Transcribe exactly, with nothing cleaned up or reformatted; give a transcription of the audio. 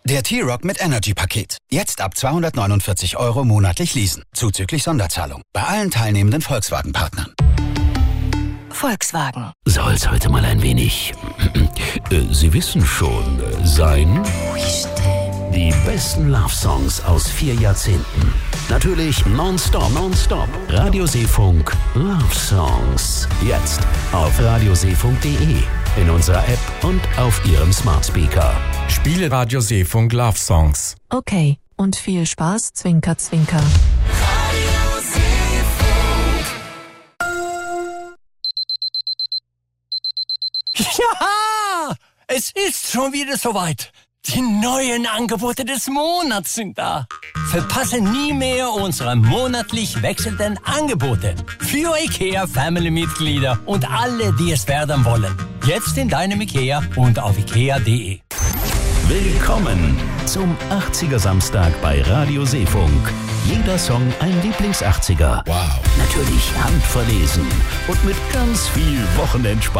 Der T-Rock mit Energy-Paket. Jetzt ab zweihundertneunundvierzig Euro monatlich leasen. Zuzüglich Sonderzahlung. Bei allen teilnehmenden Volkswagen-Partnern. Volkswagen. Soll's heute mal ein wenig... Sie wissen schon, sein... Die besten Love-Songs aus vier Jahrzehnten. Natürlich nonstop, nonstop. Radio Seefunk Love Songs. Jetzt auf radioseefunk punkt de, in unserer App und auf Ihrem Smart Speaker. Spiele Radio Seefunk Love Songs. Okay, und viel Spaß, Zwinker, Zwinker. Ja, es ist schon wieder soweit. Die neuen Angebote des Monats sind da. Verpasse nie mehr unsere monatlich wechselnden Angebote. Für IKEA Family-Mitglieder und alle, die es werden wollen. Jetzt in deinem IKEA und auf ikea punkt de. Willkommen zum achtziger Samstag bei Radio Seefunk. Jeder Song ein Lieblings-achtziger. Wow. Natürlich handverlesen und mit ganz viel Wochenendspannung.